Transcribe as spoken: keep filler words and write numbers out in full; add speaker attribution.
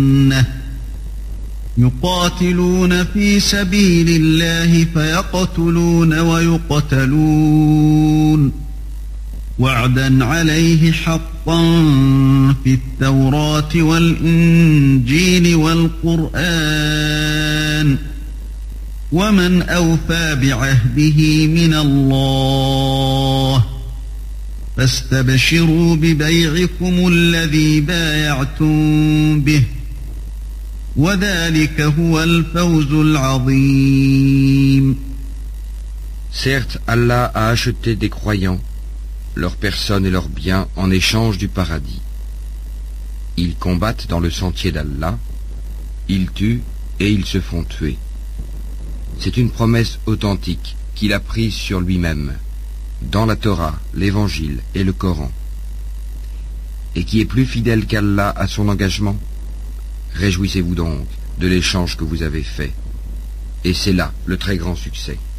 Speaker 1: يقاتلون في سبيل الله فيقتلون ويقتلون وعدا عليه حقا في التوراة والإنجيل والقرآن ومن أوفى بعهده من الله فاستبشروا ببيعكم الذي بايعتم به وذلك هو الفوز العظيم.
Speaker 2: Certes, Allah a acheté des croyants, leurs personnes et leurs biens en échange du paradis. Ils combattent dans le sentier d'Allah, ils tuent et ils se font tuer. C'est une promesse authentique qu'il a prise sur lui-même, dans la Torah, l'Évangile et le Coran. Et qui est plus fidèle qu'Allah à son engagement? Réjouissez-vous donc de l'échange que vous avez fait. Et c'est là le très grand succès.